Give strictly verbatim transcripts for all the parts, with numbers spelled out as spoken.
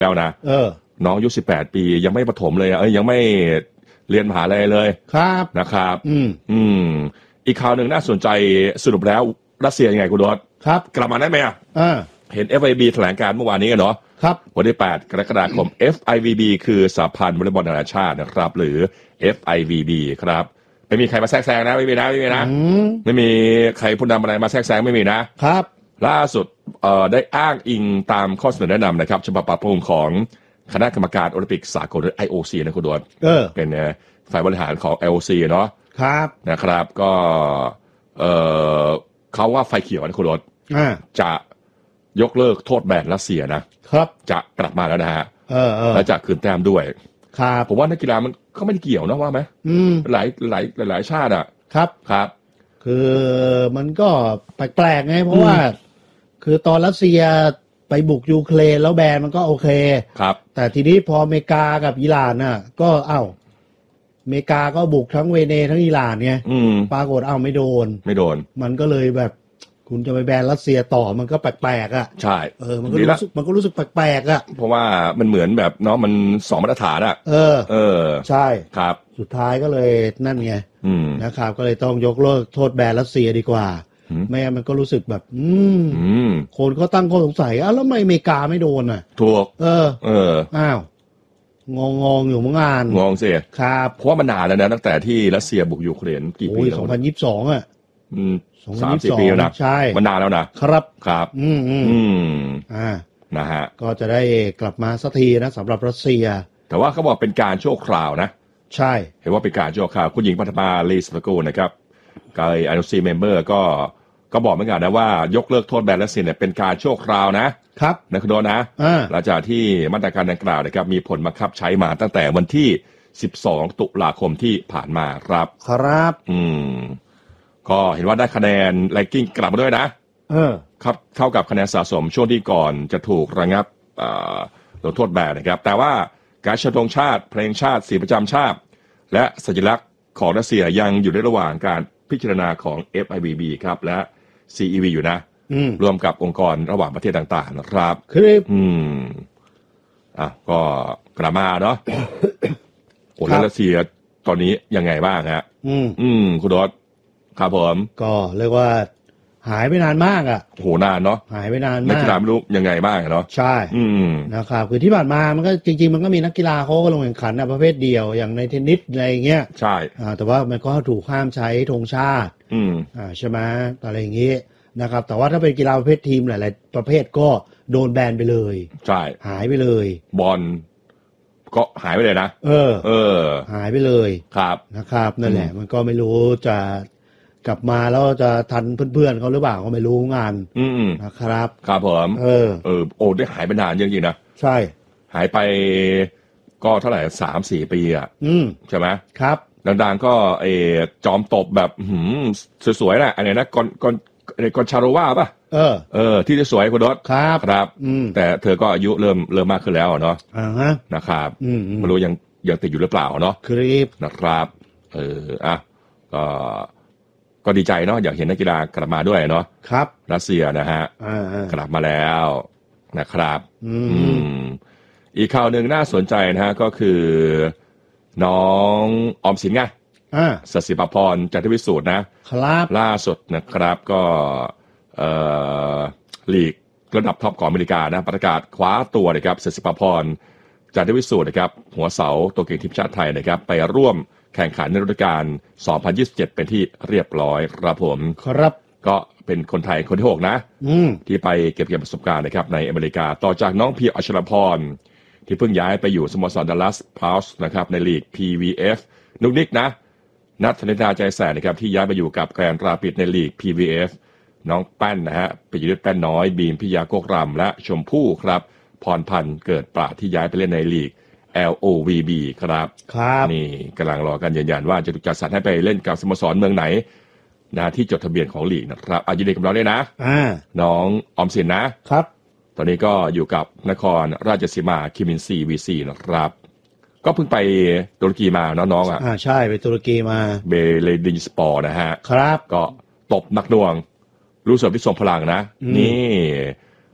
แล้วนะเออน้องอายุสิบแปดปียังไม่ประถมเลยเอ้ยยังไม่เรียนมหาลัยเลยครับนะครับอืมอืมอีกข่าวหนึ่งน่าสนใจสรุปแล้วรัสเซียยังไงคุณโดสครับกลับมาได้ไหมอ่ะอ่าเห็น เอฟ ไอ บี แถลงการเมื่อวานนี้กันเนาะครับวันที่แปดกรกฎาคม เอฟ ไอ วี บี คือสหพันธ์วอลเลย์บอลนานาชาตินะครับหรือ เอฟ ไอ วี บี ครับไม่มีใครมาแทรกแซงนะไม่มีนะไม่มีนะไม่มีใครพูดนำอะไรมาแทรกแซงไม่มีนะครับล่าสุดเอ่อได้อ้างอิงตามข้อเสนอแนะนำนะครับฉบับปรับปรุงของคณะกรรมการโอลิมปิกสากลหรือ ไอ โอ ซี นะคุณโดนเออเป็นฝ่ายบริหารของ ไอ โอ ซี เนาะครับนะครับก็เอ่อเขาว่าไฟเขียวนะคุณโดนอ่าจะยกเลิกโทษแบนรัสเซียนะครับจะกลับมาแล้วนะฮะเออเออและจะคืนแต้มด้วยครับผมว่านักกีฬามันเขาไม่ได้เกี่ยวนะว่าไหมอืมหลายหลายหลายชาติอ่ะครับครับคือมันก็แปลกๆไงเพราะว่าคือตอนรัสเซียไปบุกยูเครนแล้วแบนมันก็โอเคครับแต่ทีนี้พออเมริกากับอิหร่านน่ะก็เอ้าอเมริกาก็บุกทั้งเวเนทั้งอิหร่านเนี่ยปรากฏเอ้าไม่โดนไม่โดนมันก็เลยแบบคุณจะไปแบนรัสเซียต่อมันก็แปลกๆอ่ะใช่เออมันก็รู้สึกมันก็รู้สึกแปลกๆอ่ะเพราะว่ามันเหมือนแบบเนาะมันสองมาตรฐานอ่ะเออเออใช่ครับสุดท้ายก็เลยนั่นไงนะครับก็เลยต้องยกเลิกโทษแบนรัสเซียดีกว่าไม่งั้นมันก็รู้สึกแบบอืมคนก็ตั้งข้อสงสัยอ้าวแล้วทำไมอเมริกาไม่โดนอ่ะถูกเออเอออ้าวงงงอยู่มั้งงานงงสิครับเพราะว่ามันนานแล้วนะตั้งแต่ที่รัสเซียบุกยูเครนกี่ปีแล้วสองพันยี่สิบสองอ่ะอืมสามสิบปีแล้วนะใช่มันนานแล้วนะครับครับอืมอืมอืมอ่านะฮะก็จะได้กลับมาสักทีนะสำหรับรัสเซียแต่ว่าเขาบอกเป็นการชั่วคราวนะใช่เห็นว่าเป็นการชั่วคราวคุณหญิงปัทมาลีสตะกูนะครับกับไอ โอ ซี เมมเบอร์ก็ก็บอกเหมือนกันนะว่ายกเลิกโทษแบนรัสเซียเนี่ยเป็นการชั่วคราวนะครับนะคุณโดนนะหลังจากที่มาตรการดังกล่าวนะครับมีผลบังคับใช้มาตั้งแต่วันที่สิบสองตุลาคมที่ผ่านมาครับครับอืมก็เห็นว่าได้คะแนนแรงกิ้งกลับมาด้วยนะเออครับเท่ากับคะแนนสะสมช่วงที่ก่อนจะถูกระงับลงโทษแบนนะครับแต่ว่าการเชิญธงชาติเพลงชาติสีประจำชาติและสัญลักษณ์ของรัสเซียยังอยู่ในระหว่างการพิจารณาของ เอฟ ไอ บี บี ครับและ ซี อี วี อยู่นะรวมกับองค์กรระหว่างประเทศต่างๆนะครับครับอืมอ่ะก็กลับมาเนาะโอ้แล้วรัสเซียตอนนี้ยังไงบ้างฮะอืมอืมคุณโดสครับผมก็เรียกว่าหายไปนานมากอ่ะโหนานเนาะหายไปนานมากนักกีฬาไม่รู้ยังไงบ้างเนาะใช่อืมนะครับคือที่ผ่านมามันก็จริงๆมันก็มีนักกีฬาเขาก็ลงแข่งขันในประเภทเดียวอย่างในเทนนิสอะไรอย่างเงี้ยใช่อ่าแต่ว่ามันก็ถูกห้ามใช้ธงชาติอืมอ่าใช่ไหมอะไรอย่างงี้นะครับแต่ว่าถ้าเป็นกีฬาประเภททีมหลายๆประเภทก็โดนแบนไปเลยใช่หายไปเลยบอลก็หายไปเลยนะเออเออหายไปเลยครับนะครับนั่นแหละมันก็ไม่รู้จะกลับมาแล้วจะทันเพื่อนๆเขาหรือเปล่าก็ไม่รู้งานอืมนะครับครับผมเออเออโอ้ได้หายไปนานจริงๆนะใช่หายไปก็เท่าไหร่สามสี่ปีอ่ะอืมใช่ไหมครับดังๆก็เอจอมตบแบบหืมสวยๆนะอะไรนะกอนกอนกอนชาโรวาป่ะเออเออที่สวยคุณดศครับครับแต่เธอก็อายุเริ่มเริ่มมากขึ้นแล้วเนาะอ่าฮะนะครับอืมไม่รู้ยังยังติดอยู่หรือเปล่าเนาะครับนะครับเอออ่ะก็ก็ดีใจเนาะอยากเห็นนักกีฬากลับมาด้วยเนาะครับรัสเซียนะฮะกลับมาแล้วนะครับอืมอีกข่าวหนึ่งน่าสนใจนะฮะก็คือน้องออมสินไงอ่าศศิภพรจันทวิสูตรนะครับล่าสุดนะครับก็เอ่อลีกระดับท็อปของอเมริกานะประกาศคว้าตัวนะครับศศิภพรจันทวิสูตรนะครับหัวเสาตัวเก่งทีมชาติไทยนะครับไปร่วมแข่งขันในฤดูกาลสองพันยี่สิบเจ็ดเป็นที่เรียบร้อยครับผมครับก็เป็นคนไทยคนที่หกนะที่ไปเก็บเกี่ยวประสบการณ์นะครับในอเมริกาต่อจากน้องพีอัชรพรที่เพิ่งย้ายไปอยู่สโมสรดัลลัสพาวส์นะครับในลีก พี วี เอฟ นุกนิกนะนัทธนิตาใจแสนนะครับที่ย้ายไปอยู่กับแกรนด์ราปิดในลีก พี วี เอฟ น้องแป้นนะฮะปิยยุทธแป้นน้อยบีมพิยาโกกรำและชมพู่ครับพรพันธ์เกิดปราดที่ย้ายไปเล่นในลีก แอล โอ วี บี ครับครับนี่กำลังรอกันยืนยันว่าจะถูกจัดสรรให้ไปเล่นกับสโมสรเมืองไหนนะที่จดทะเบียนของลีกนะครับอายุเด็กกับเราด้วยนะอ่าน้องออมสินนะครับตอนนี้ก็อยู่กับนครราชสีมาคิมินซี วี ซี นะครับก็เพิ่งไปตุรกีมาน้องๆอ่ะอ่าใช่ไปตุรกีมาเบเลดินสปอร์นะฮะครับก็ตบนักดวงรู้สึกที่ทรงพลังนะนี่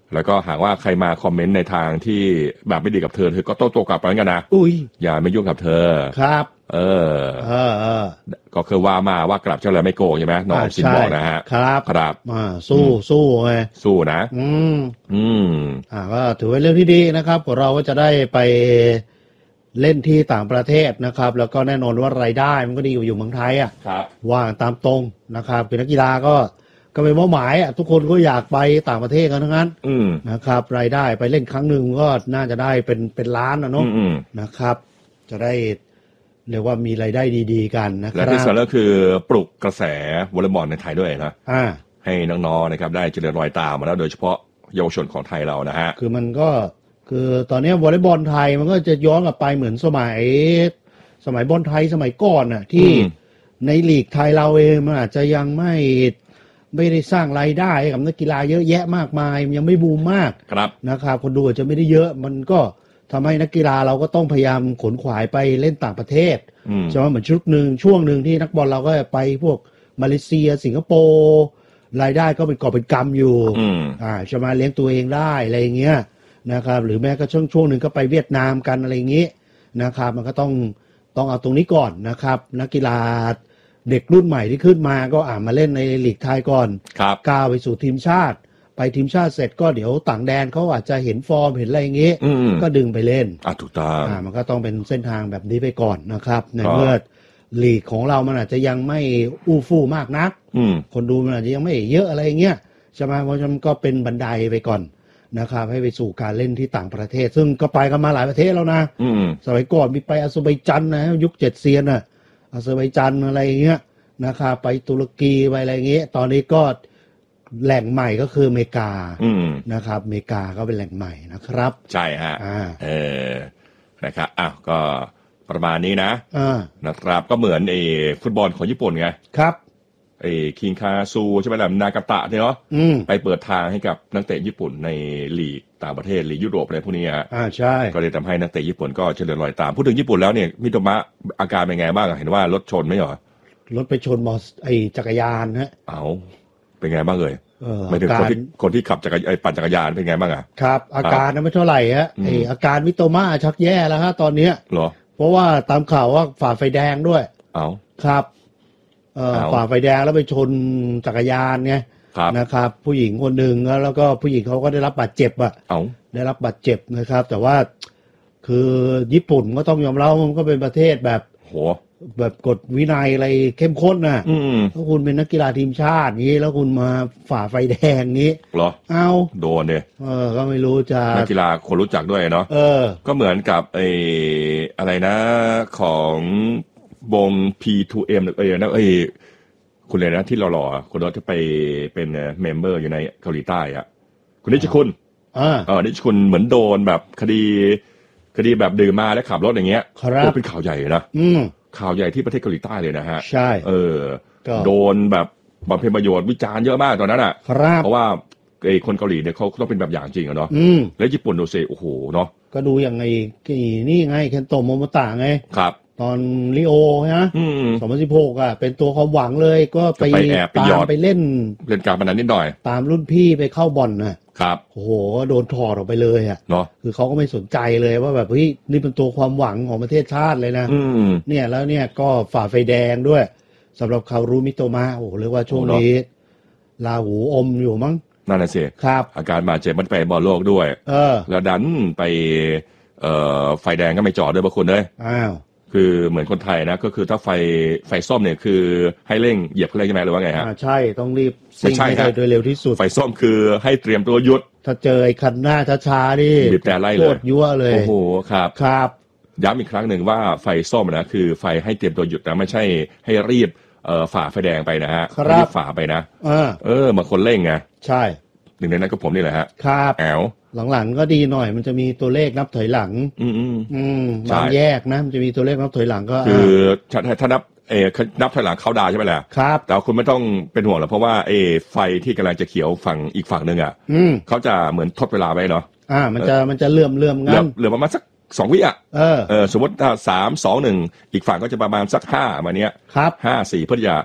แล้วก็หากว่าใครมาคอมเมนต์ในทางที่แบบไม่ดีกับเธอเธอก็โต้ตอบกลับไปเหมือนกันนะอุ้ยอย่าไม่ยุ่งกับเธอครับเออเออเออก็คือว่ามาว่ากลับเจ้าอะไรไม่โกงใช่ไหมน้องซินบอกนะฮะครับครับอ่าสู้สู้ไงสู้นะอืมอืมอ่าก็ถือว่าเรื่องที่ดีนะครับเราก็จะได้ไปเล่นที่ต่างประเทศนะครับแล้วก็แน่นอนว่ารายได้มันก็ดีกว่าอยู่เมืองไทยอ่ะว่าตามตรงนะครับเป็นนักกีฬาก็ก็เป็นเป้าหมายอ่ะทุกคนก็อยากไปต่างประเทศกันทั้งนั้นนะครับรายได้ไปเล่นครั้งหนึ่งก็น่าจะได้เป็นเป็นล้านนะเนาะนะครับจะได้เรียกว่ามีรายได้ดีๆกันนะครับและที่สำคัญก็คือปลุกกระแสวอลเลย์บอลในไทยด้วยนะให้น้องๆนะครับได้เจริญรอยตามมาแล้วโดยเฉพาะเยาวชนของไทยเรานะฮะคือมันก็คือตอนนี้วอลเลย์บอลไทยมันก็จะย้อนกลับไปเหมือนสมัยสมัยบอลไทยสมัยก่อนน่ะที่ในลีกไทยเราเองมันอาจจะยังไม่ไม่ได้สร้างรายได้กับนักกีฬาเยอะแยะมากมายยังไม่บูมมากนะครับคนดูอาจจะไม่ได้เยอะมันก็ทำให้นักกีฬาเราก็ต้องพยายามขนขวายไปเล่นต่างประเทศใช่ไหมเหมือนชุดหนึ่งช่วงหนึ่งที่นักบอลเราก็ไปพวกมาเลเซียสิงคโปร์รายได้ก็เป็นกอบเป็นกำอยู่อ่าจะมาเลี้ยงตัวเองได้อะไรอย่างเงี้ยนะครับหรือแม้ก็ช่วงช่วงหนึ่งก็ไปเวียดนามกันอะไรอย่างงี้นะครับมันก็ต้องต้องเอาตรงนี้ก่อนนะครับนักกีฬาเด็กรุ่นใหม่ที่ขึ้นมาก็อ่ามาเล่นในลีกไทยก่อนก้าวไปสู่ทีมชาติไปทีมชาติเสร็จก็เดี๋ยวต่างแดนเขาอาจจะเห็นฟอร์มเห็นอะไรอย่างงี้ก็ดึงไปเล่นอ่ะถูกต้องอ่ามันก็ต้องเป็นเส้นทางแบบนี้ไปก่อนนะครับในเมื่อลีกของเรามันอาจจะยังไม่อู้ฟู่มากนักคนดูมันอาจจะยังไม่เยอะอะไรอย่างเงี้ยใช่ไหมเพราะฉะนั้นก็เป็นบันไดไปก่อนนะครับให้ไปสู่การเล่นที่ต่างประเทศซึ่งก็ไปกันมาหลายประเทศแล้วนะสมัยก่อนมีไปอาเซอร์ไบจันนะยุคเจ็ดเซียนน่ะอาเซอร์ไบจันอะไรอย่างเงี้ยนะครับไปตุรกีไปอะไรอย่างเงี้ยตอนนี้ก็แหล่งใหม่ก็คืออเมริกานะครับอเมริกาก็เป็นแหล่งใหม่นะครับใช่ฮะเออนะครับอ้าวก็ประมาณนี้นะนะครับก็เหมือนไอ้ฟุตบอลของญี่ปุ่นไงครับไอ้คิงคาซูใช่ไหมล่ะนากาตะเนี่ยเนาะไปเปิดทางให้กับนักเตะญี่ปุ่นในลีกต่างประเทศลีกยุโรปอะไรพวกนี้ฮะอ่าใช่ก็เลยทำให้นักเตะญี่ปุ่นก็เจริญรอยตามพูดถึงญี่ปุ่นแล้วเนี่ยมิโตมะอาการเป็นไงบ้างเห็นว่ารถชนไม่เหรอรถไปชนมอไอจักรยานฮะเอาเป็นไงบ้างเลยไม่ถึงคนที่คนที่ขับจักรยานปั่นจักรยานเป็นไงบ้างอ่ะครับอาการนั้นไม่เท่าไหร่ฮะไออาการมิโตมะชักแย่แล้วฮะตอนเนี้ยเหรอเพราะว่าตามข่าวว่าฝ่าไฟแดงด้วยเอาครับเอ่อฝ่าไฟแดงแล้วไปชนจักรยานไงนะครับผู้หญิงคนหนึ่งแล้วก็ผู้หญิงเขาก็ได้รับบาดเจ็บอ่ะได้รับบาดเจ็บนะครับแต่ว่าคือญี่ปุ่นก็ต้องยอมรับมันก็เป็นประเทศแบบโหแบบกฎวินัยอะไรเข้มข้นน่ะถ้าคุณเป็นนักกีฬาทีมชาตินี้แล้วคุณมาฝ่าไฟแดงนี้เหรอเอาโดนเนี่ยเออก็ไม่รู้จะนักกีฬาคนรู้จักด้วยเนาะเออก็เหมือนกับไอ้อะไรนะของวง พี ทู เอ็ม เอ้ยนะเอ้ยคุณเลยนะที่หล่อๆคนที่ไปเป็นเมมเบอร์อยู่ในเกาหลีใต้อ่ะคุณนิชคุณอ่าเออนิชคุณเหมือนโดนแบบคดีคดีแบบดื่มมาแล้วขับรถอย่างเงี้ยโอ้เป็นข่าวใหญ่นะอืมข่าวใหญ่ที่ประเทศเกาหลีใต้เลยนะฮะใช่เออโดนแบบบำเพ็ญประโยชน์วิจารณ์เยอะมากตอนนั้นอ่ะเพราะว่าไอ้คนเกาหลีเนี่ยเขาต้องเป็นแบบอย่างจริงอะเนาะแล้วญี่ปุ่นดูสิโอ้โหเนาะก็ดูอย่างไงนี่ไงเคนโตะโมโมตะไงครับตอนริโอนะสองพันสิบหกอ่ะเป็นตัวความหวังเลยก็ไปตามไปเล่นเล่นการพนันนิดหน่อยตามรุ่นพี่ไปเข้าบ่อนนะครับ โอ้โหโดนถอดออกไปเลยอ่ะเนาะคือเขาก็ไม่สนใจเลยว่าแบบเฮ้ยนี่เป็นตัวความหวังของประเทศชาติเลยนะเนี่ยแล้วเนี่ยก็ฝ่าไฟแดงด้วยสำหรับคารุมิโตมะโอ้โหเรียกว่าช่วงนี้ลาหูอมอยู่มั้งนั่นน่ะสิครับอาการบาดเจ็บมันไปบอลโลกด้วยเออแล้วดันไปเอ่อไฟแดงก็ไม่จอดด้วยบางคนเลยอ้าวคือเหมือนคนไทยนะก็คือถ้าไฟไฟส้มเนี่ยคือให้เร่งเหยียบเร่งใช่ไหมหรือว่าไงฮะใช่ต้องรีบซิ่งให้โดยเร็วที่สุดไฟส้มคือให้เตรียมตัวหยุดถ้าเจอไอ้คันหน้าช้าๆนี่บีบแต่ไล่เลยโคตรยั่วเลยโอ้โหครับครับย้ำอีกครั้งหนึ่งว่าไฟส้มนะคือไฟให้เตรียมตัวหยุดนะไม่ใช่ให้รีบเอ่อฝ่าไฟแดงไปนะฮะรีบฝ่าไปนะเออบางคนเร่งไงใช่หนึ่งในนั้นก็ผมนี่แหละฮะครับแอวหลังๆก็ดีหน่อยมันจะมีตัวเลขนับถอยหลังอืมอืมอืมบางแยกนะมันจะมีตัวเลขนับถอยหลังก็คือถ้าถ้านับเออนับถอยหลังเข้าดาวใช่ไหมล่ะครับแต่คุณไม่ต้องเป็นห่วงหรอกเพราะว่าเอไฟที่กำลังจะเขียวฝั่งอีกฝั่งนึงอ่ะเขาจะเหมือนทดเวลาไว้เนาะอ่ามันจะมันจะเลื่อมเลื่อมงั้นเหลือประมาณสักสองวิอ่ะเออเออสมมติถ้าสามสองหนึ่งอีกฝั่งก็จะประมาณสักห้ามาเนี้ยครับห้าสี่เพื่อจะ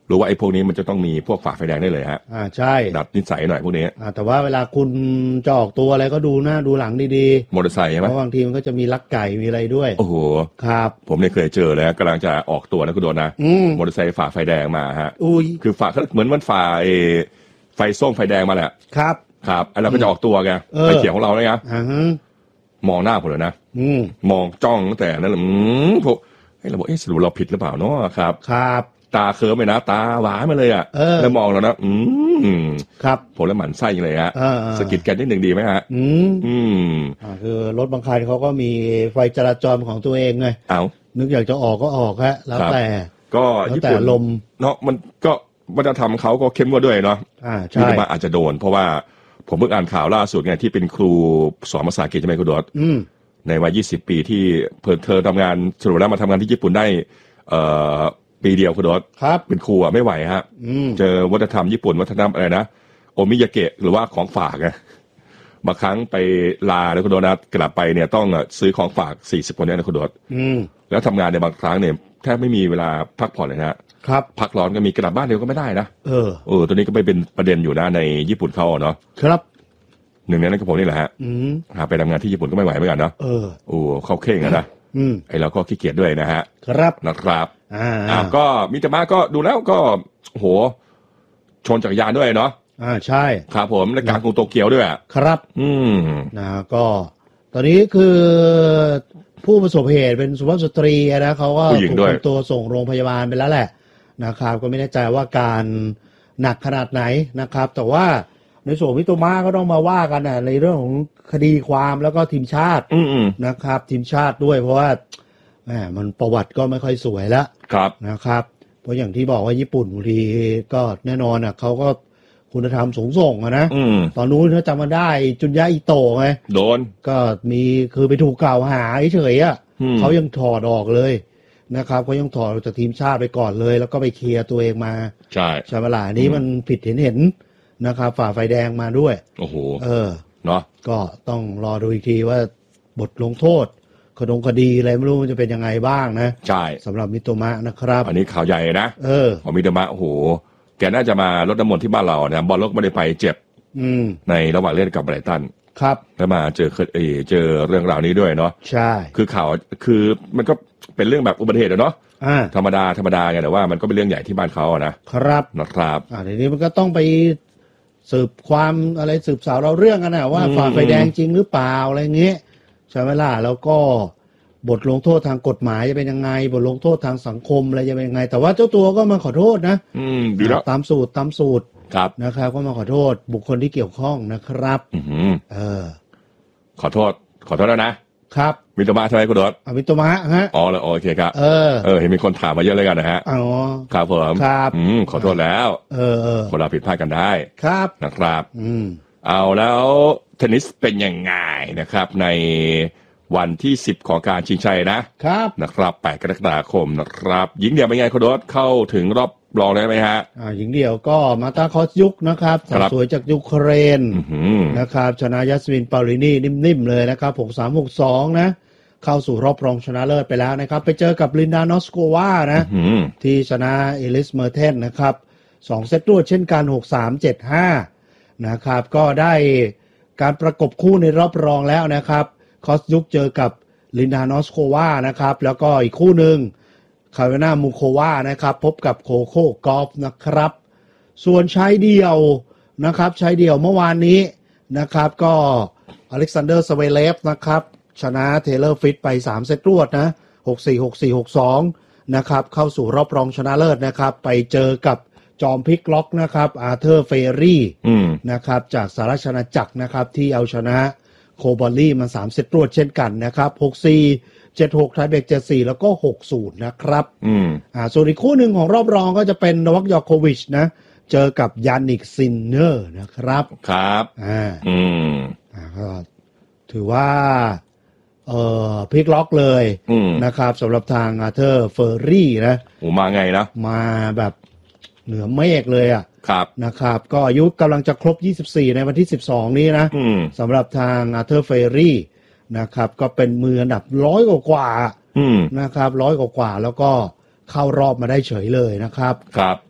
รู้ว่าไอ้พวกนี้มันจะต้องมีพวกฝ่าไฟแดงได้เลยฮะอ่าใช่ดัดนิสัยหน่อยพวกนี้อ่าแต่ว่าเวลาคุณจะออกตัวอะไรก็ดูหน้าดูหลังดีๆมอเตอร์ไซค์ใช่ไหมเพราะบางทีมันก็จะมีลักไก่มีอะไรด้วยโอ้โหครับผมเนี่ยเคยเจอแล้วกำลังจะออกตัวนะคุณโดนนะมอเตอร์ไซค์ฝ่าไฟแดงมาฮะอุ้ยคือฝ่าเหมือนมันฝ่าไฟส้มไฟแดงมาแหละครับครับไอ้เราก็จะออกตัวไงไฟเขียวของเราเลยนะมองหน้าผมเลยนะมองจ้องตั้งแต่นั้นเลยพวกให้เราบอกเอ๊ะสรุปเราผิดหรือเปล่าเนาะครับครับตาเคิร์ฟไปนะตาหวานมาเลยอ่ะแล้วมองเรานะอืมครับผมแล้วหมั่นไส้เลยฮะสกิดแกนนิดหนึ่งดีไหมฮะอืมอืมอ่าคือรถบางคันเขาก็มีไฟจราจรของตัวเองไงเอานึกอยากจะออกก็ออกฮะแล้วแต่ก็ญี่ปุ่นลมเนาะมันก็วัฒนธรรมเขาก็เข้มงวดด้วยเนาะอ่าใช่ที่มาอาจจะโดนเพราะว่าผมเพิ่งอ่านข่าวล่าสุดไงที่เป็นครูสอนภาษาอังกฤษใช่ไหมคุณดอทในวัยยี่สิบปีที่เพิ่งเธอทำงานสรุปแล้วมาทำงานที่ญี่ปุ่นได้เอ่อปีเดียวคุณดอทเป็นครูอ่ะไม่ไหวฮะเจอวัฒนธรรมญี่ปุ่นวัฒนธรรมอะไรนะโอมิยาเกะหรือว่าของฝากไงบางครั้งไปลาแล้วคุณดอทนะกลับไปเนี่ยต้องซื้อของฝากสี่สิบคนเนี่ยนะคุณดอทแล้วทำงานในบางครั้งเนี่ยแทบไม่มีเวลาพักผ่อนเลยนะครับพักร้อนก็มีกลับบ้านเดียวก็ไม่ได้นะเออเออตัวนี้ก็ไปเป็นประเด็นอยู่นะในญี่ปุ่นเขาเนาะครับหนึ่งในนั้นก็ผมนี่แหละฮะหาไปทำงานที่ญี่ปุ่นก็ไม่ไหวเหมือนกันเนาะเออโอ้เขาเข่งอะนะไอเราก็ขี้เกียจด้วยนะฮะครับนะครับอ่าอ่าก็มิตรมาก็ดูแล้วก็โหชนจักรยานด้วยเนาะอ่าใช่ครับผมและกลางกรุงโตเกียวด้วยครับอืมนะก็ตอนนี้คือผู้ประสบเหตุเป็นสุภาพสตรีนะเขาก็ถูกนำตัวส่งโรงพยาบาลไปแล้วแหละนะครับก็ไม่แน่ใจว่าการหนักขนาดไหนนะครับแต่ว่าในส่วนพิโตมาก็ต้องมาว่ากันนะในเรื่องของคดีความแล้วก็ทีมชาตินะครับทีมชาติด้วยเพราะว่าแหมมันประวัติก็ไม่ค่อยสวยแล้วนะครับเพราะอย่างที่บอกว่าญี่ปุ่นบางทีก็แน่นอนอ่ะเขาก็คุณธรรมสูงส่งอะนะตอนนู้นถ้าจำมาได้จุนยะอิโตะไงโดนก็มีคือไปถูกกล่าวหาเฉยๆอ่ะเขายังถอดออกเลยนะครับเขายังถอดจากทีมชาติไปก่อนเลยแล้วก็ไปเคลียร์ตัวเองมาใช่ใช่ไหมล่ะนี้มันผิดเห็นเห็นนะครับฝ่าไฟแดงมาด้วยโอ้โหเออเนาะก็ต้องรอดูอีกทีว่าบทลงโทษคดงคดีอะไรไม่รู้มันจะเป็นยังไงบ้างนะใช่สำหรับมิโตมะนะครับอันนี้ข่าวใหญ่นะเออของมิโตมะโอ้โหแกน่าจะมาลดน้ำมนต์ที่บ้านเราเนี่ยบอลโลกไม่ได้ไปเจ็บในระหว่างเล่นกับไบรตันครับแล้วมาเจอเอเจอเรื่องราวนี้ด้วยเนาะใช่คือข่าวคือมันก็เป็นเรื่องแบบอุบัติเหตุเนาะธรรมดาธรรมดาไงแต่ว่ามันก็เป็นเรื่องใหญ่ที่บ้านเขานะครับนะครับอ่าทีนี้มันก็ต้องไปสืบความอะไรสืบสาวเราเรื่องกันนะว่าฝ่าไฟแดงจริงหรือเปล่าอะไรเงี้ยใช่ไหมล่ะแล้วก็บทลงโทษทางกฎหมายจะเป็นยังไงบทลงโทษทางสังคมอะไรจะเป็นยังไงแต่ว่าเจ้าตัวก็มาขอโทษนะอืมดีแล้วตามสูตรตามสูตรครับนะครับก็มาขอโทษบุคคลที่เกี่ยวข้องนะครับอือเออขอโทษขอโทษแล้วนะครับมิโตมะใช่ไหมคุณดอทมิโตมะฮะอ๋อแล้วโอเคครับเออเออเห็นมีคนถามมาเยอะเลยกันนะฮะอ๋อครับผมครับอืมขอโทษแล้วเออเออคนเราผิดพลาดกันได้ครับนะครับอืมเอาแล้วเทนนิสเป็นยังไงนะครับในวันที่สิบของการชิงชัยนะครับนะครับแปดกรกฎาคมนะครับหญิงเดี่ยวเป็นไงคุณดอทเข้าถึงรอบรองได้ไหมฮะอ่าหญิงเดี่ยวก็มาตาคอสยุกนะครับสาวสวยจากยูเครนนะครับชนะยัสมินปาลินีนิ่มๆเลยนะครับหกสาม หกสองนะเข้าสู่รอบรองชนะเลิศไปแล้วนะครับไปเจอกับลินดานอสโกวานะที่ชนะเอลิสเมอร์เทนนะครับสองเซตรวดเช่นกันหกสาม เจ็ดห้านะครับก็ได้การประกบคู่ในรอบรองแล้วนะครับคอสยุกเจอกับลินดานอสโควานะครับแล้วก็อีกคู่หนึ่งคาเวนามูโควานะครับพบกับโคโค่กอล์ฟนะครับส่วนชายเดี่ยวนะครับชายเดี่ยวเมื่อวานนี้นะครับก็อเล็กซานเดอร์สเวเลฟนะครับชนะเทเลอร์ฟิตไปสามเซตรวดนะหกสี่ หกสี่ หกสองนะครับเข้าสู่รอบรองชนะเลิศนะครับไปเจอกับจอมพลิกล็อกนะครับอาร์เธอร์เฟรี่นะครับจากสหราชอาณาจักรนะครับที่เอาชนะโคบอลลี่มันสามเซตรวดเช่นกันนะครับหกสี่ เจ็ดหก ไทเบรกเจ็ดสี่แล้วก็หกศูนย์นะครับอืมอ่าส่วนอีกคู่หนึ่งของรอบรองก็จะเป็นโนวัคยอโควิชนะเจอกับยานิกซินเนอร์นะครับครับอ่าอืมอ่าก็ถือว่าเอ่อพลิกล็อกเลยนะครับสำหรับทางอาร์เธอร์เฟอร์รี่นะโอ้มาไงนะมาแบบเหนือเมฆเลยอ่ะครับนะครับก็อายุกำลังจะครบยี่สิบสี่ในวันที่สิบสองนี้นะสำหรับทางอาร์เธอร์เฟอร์รี่นะครับก็เป็นมืออันดับร้อยกว่าๆนะครับร้อยกว่าๆแล้วก็เข้ารอบมาได้เฉยเลยนะครับครับ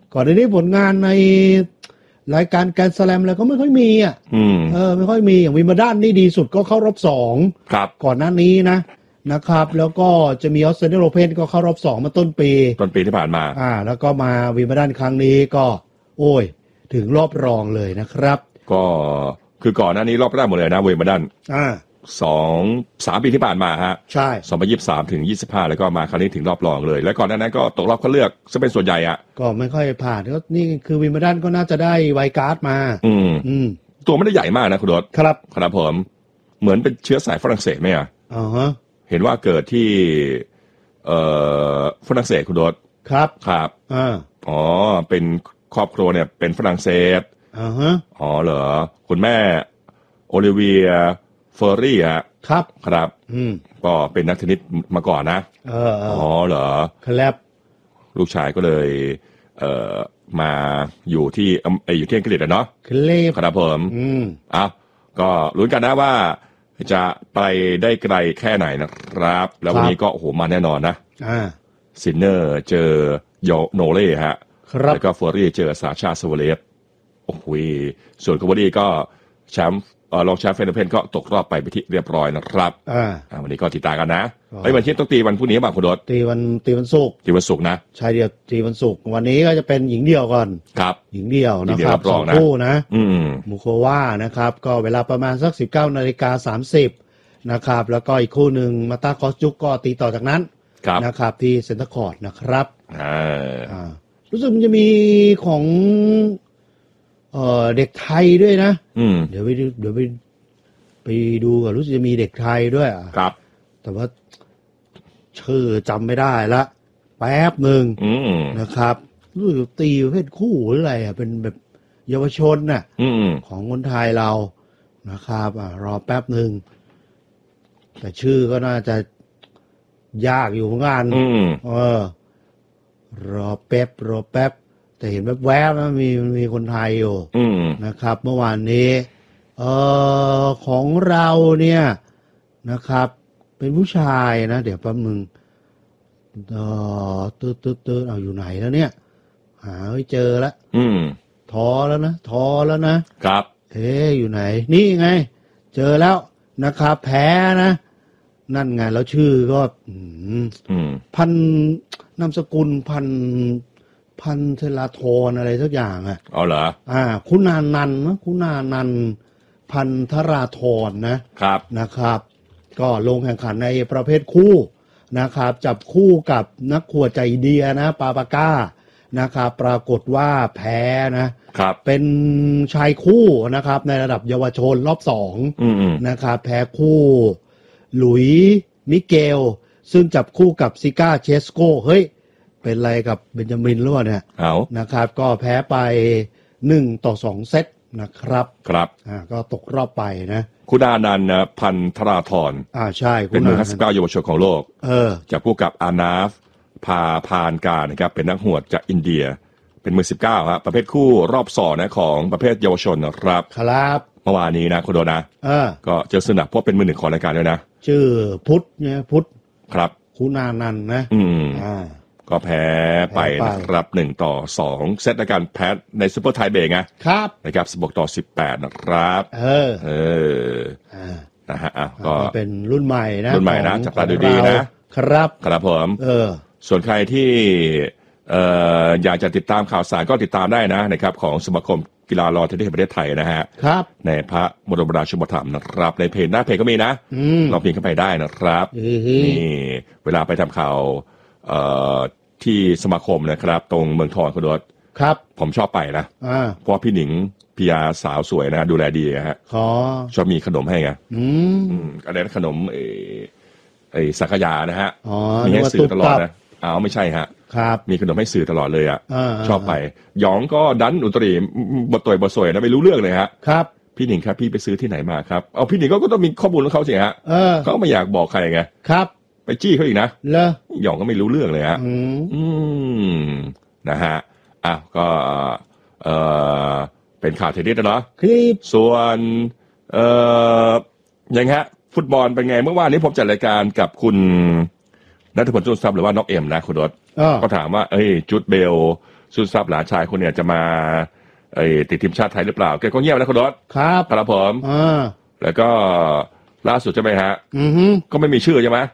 ก่อนในนี้ผลงานในรายการแกรนด์สแลมอะไรก็ไม่ค่อยมีอ่ะเออไม่ค่อยมีอย่างวิมเบิลดันนี่ดีสุดก็เข้ารอบสองครับก่อนหน้านี้นะนะครับแล้วก็จะมีออสเตรเลียนโอเพ่นก็เข้ารอบสองมาต้นปีต้นปีที่ผ่านมาอ่าแล้วก็มาวิมเบิลดันครั้งนี้ก็โอ้ยถึงรอบรองเลยนะครับก็คือก่อนหน้านี้รอบแรกหมดเลยนะวิมเบิลดันอ่าสองสามปีที่ผ่านมาฮะใช่สองพันยี่สิบสามถึงยี่สิบห้าแล้วก็มาครั้งนี้ถึงรอบรองเลยแล้วก่อนหน้านั้นก็ตกรอบคัดเลือกซะเป็นส่วนใหญ่อ่ะก็ไม่ค่อยผ่านก็นี่คือวิมเบิลดันก็น่าจะได้ไวล์การ์ดมาอืมอืมตัวไม่ได้ใหญ่มากนะคุณดดครับครับผมเหมือนเป็นเชื้อสายฝรั่งเศสไหมอ่ะอ๋อฮะเห็นว่าเกิดที่เอ่อฝรั่งเศสคุณดดครับครับอ่าอ๋อเป็นครอบครัวเนี่ยเป็นฝรั่งเศสอ๋อฮะอ๋อเหรอคุณแม่โอลิเวียเฟอร์รี่ฮะครับครับอืมก็เป็นนักเทนนิสมาก่อนนะเอออ๋อเหรอครับลูกชายก็เลยเอ่อมาอยู่ที่เอออยู่ที่อังกฤษอ่ะเนาะครับผมอืมอ้าวก็ลุ้นกันนะว่าจะไปได้ไกลแค่ไหนนะครับแล้ววันนี้ก็โอ้โหมาแน่นอนนะอ่าซินเนอร์เจอโยโนเล่ฮะแล้วก็เฟอร์รี่เจอซาชาสวาเลฟโอ้โหส่วนคาร์บอดี้ก็แชมป์รองแชมป์เฟรนด์เพนก็ตกรอบไปไปที่เรียบร้อยนะครับอ่าวันนี้ก็ติดตามกันนะไอ้วันที่ต้องตีวันพรุ่งนี้บ้างคุณดดตีวันตีวันศุกร์ตีวันศุกร์นะใช่เดียวตีวันศุกร์วันนี้ก็จะเป็นหญิงเดี่ยวก่อนครับหญิงเดี่ยวนะครับสองคู่นะมูโควานะครับก็เวลาประมาณสักสิบเก้านาฬิกาสามสิบนะครับแล้วก็อีกคู่หนึ่งมาตาคอสจุกก็ตีต่อจากนั้นนะครับที่เซ็นเตอร์คอร์ตนะครับอ่ารู้สึกมันจะมีของเอ่อเด็กไทยด้วยนะเดี๋ยวไปเดี๋ยวไปไปดูก่อนรู้สึกจะมีเด็กไทยด้วยอ่ะครับแต่ว่าชื่อจำไม่ได้ละแป๊บหนึ่งนะครับรู้สึกตีประเภทคู่หรืออะไรอ่ะเป็นแบบเยาวชนน่ะของคนไทยเรานะครับอ่ะรอแป๊บหนึ่งแต่ชื่อก็น่าจะยากอยู่เหมือนกันเออรอแป๊บรอแป๊บแต่เห็นแวบๆนะมีมีคนไทยอยู่นะครับเมื่อวานนี้เอ่อของเราเนี่ยนะครับเป็นผู้ชายนะเดี๋ยวแป๊บนึงเอ่อตื้อตื้อตื้อเอาอยู่ไหนแล้วเนี่ยหาไม่เจอแล้วท้อแล้วนะท้อแล้วนะครับเอ๊ะอยู่ไหนนี่ไงเจอแล้วนะครับแพ้นะนั่นไงแล้วชื่อก็พันนามสกุลพันพันเทลาโทนอะไรสักอย่างอ่ะอ๋อเหรออ่าคุณานันท์นะคุณานันท์พันธราธรนะครับนะครับก็ลงแข่งขันในประเภทคู่นะครับจับคู่กับนักขวดใจเดียนะปาปาก้านะครับปรากฏว่าแพ้นะครับเป็นชายคู่นะครับในระดับเยาวชนรอบสองนะครับแพ้คู่หลุยมิเกลซึ่งจับคู่กับซิก้าเชสโกเฮ้ยเป็นอะไรกับเบนจามินหรือเปล่าเนี่ยเอานะครับก็แพ้ไปหนึ่งต่อสองเซตนะครับครับอ่าก็ตกรอบไปนะคุณอานันต์พันธราธรอ่าใช่เป็นมือห้าสิบเก้าเยาวชนของโลกเออจับคู่กับอานาฟพาพานการนะครับเป็นนักหวดจากอินเดียเป็นมือสิบเก้าครับประเภทคู่รอบสองนะของประเภทเยาวชนนะครับครับเมื่อวานนี้นะคุณโดนะเออก็เจอสนับเพราะเป็นมือหนึ่งของรายการด้วยนะชื่อพุทธเนี่ยพุทธครับคุณานันต์นะอืมอ่าก็แพ้ไปนะครับหนึ่งต่อสองเซตในการแพ้ในซุปเปอร์ไทเบย์ไงครับนะครับสิบหกต่อสิบแปดนะครับเออเออนะฮะอ่ะก็เป็นรุ่นใหม่นะรุ่นใหม่นะจับตาดูดีนะครับครับผมเออส่วนใครที่เอ่ออยากจะติดตามข่าวสารก็ติดตามได้นะนะครับของสมาคมกีฬาลอนเทนนิสแห่งประเทศไทยนะฮะครับในพระบรมราชูปถัมภ์นะครับในเพจหน้าเพจก็มีนะลองพิมพ์เข้าไปได้นะครับนี่เวลาไปทำข่าวเอ่อที่สมาคมนะครับตรงเมืองทองคุณดดครับผมชอบไปนะเพราะพี่หนิงพิยาสาวสวยนะดูแลดีฮะชอบมีขนมให้ไงอืมอะไรนะขนมไอ้ไอ้สักยานะฮะมีให้สื่อตลอดนะอ้าวไม่ใช่ฮะครับมีขนมให้สื่อตลอดเลยอ่ะชอบไปหยองก็ดันอุตรีบทต่อยบทสวยนะไม่รู้เรื่องเลยฮะครับพี่หนิงครับพี่ไปซื้อที่ไหนมาครับเอาพี่หนิงก็ต้องมีข้อมูลของเขาสิฮะเขาไม่อยากบอกใครไงครับไปจี้เขาอีกนะเหรอหยองก็ไม่รู้เรื่องเลยฮะอืมนะฮะอ้าวก็เออเป็นข่าวเทนนิสนะเนาะส่วนเออยังไงฮะฟุตบอลเป็นไงเมื่อวานนี้ผมจัดรายการกับคุณณัฐพล จุลทรัพย์หรือว่าน้องเอ็มนะคุณรถก็ถามว่าเอ้ยจุดเบลซุนซับหลานชายคนเนี่ยจะมาไอ้ติดทีมชาติไทยหรือเปล่าแกก็เงียบนะคุณรถครับครับผมอ่าแล้วก็ล่าสุดใช่ไหมฮะอือฮึก็ไม่มีชื่อใช่ไหม